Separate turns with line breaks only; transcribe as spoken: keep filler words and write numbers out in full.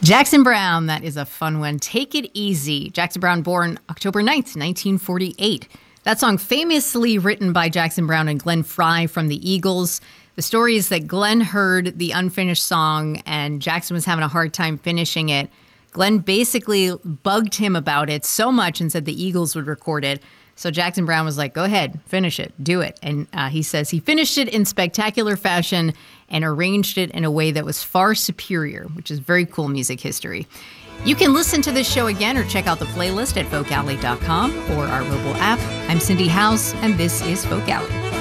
Jackson Browne, that is a fun one. Take It Easy. Jackson Browne, born October ninth, nineteen forty-eight. That song famously written by Jackson Browne and Glenn Frey from the Eagles. The story is that Glenn heard the unfinished song and Jackson was having a hard time finishing it. Glenn basically bugged him about it so much and said the Eagles would record it. So Jackson Browne was like, go ahead, finish it, do it. And uh, he says he finished it in spectacular fashion and arranged it in a way that was far superior, which is very cool music history. You can listen to this show again or check out the playlist at folk alley dot com or our mobile app. I'm Cindy House, and this is Folk Alley.